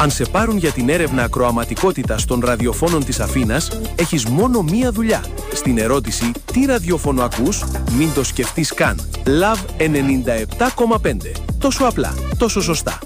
Αν σε πάρουν για την έρευνα ακροαματικότητας των ραδιοφώνων της Αθήνας, έχεις μόνο μία δουλειά. Στην ερώτηση «Τι ραδιόφωνο ακούς?» μην το σκεφτείς καν. Love 97,5. Τόσο απλά, τόσο σωστά.